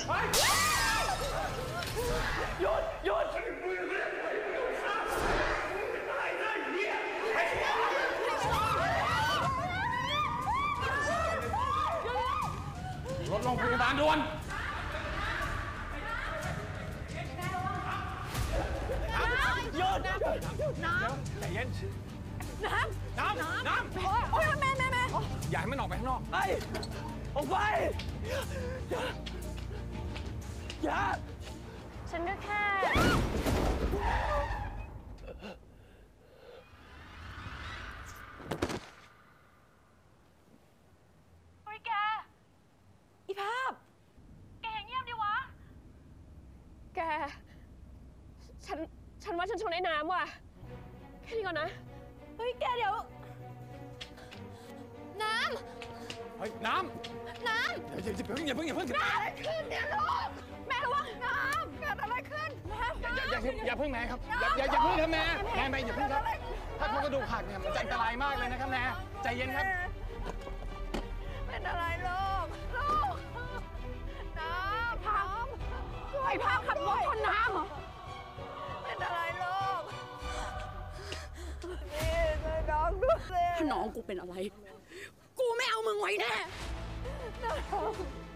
หยุดหยุดรถโรงพยาบาลด่วนหยุดน้ำใจเย็นน้ำโอ้ยแม่อย่าให้มันออกไปข้างนอกออกไปอย่าฉันก็แค่เฮ้ยแกอีภาพแกเงียบดิวะแกฉันว่าฉันชนไอ้น้ำว่ะแค่นี้ก่อนนะเฮ้ยแกเดี๋ยวน้ำเฮ้ยน้ำอย่าเพิ่งน้ำขึ้นเนี่ยลูกแม่ระวังน้ำเกิดอะไรขึ้นอย่าเพิ่งแม่ครับอย่าเพิ่งครับแม่อย่าเพิ่งครับถ้าโครงกระดูกหักเนี่ยมันจะอันตรายมากเลยนะครับแม่ใจเย็นครับเป็นอะไรลูกน้ำไอ้ภาพขับรถชนน้ำเหรอเป็นอะไรลูกนี่ช่วยน้องด้วยถ้าน้องกูเป็นอะไรกูไม่เอามึงไว้แน่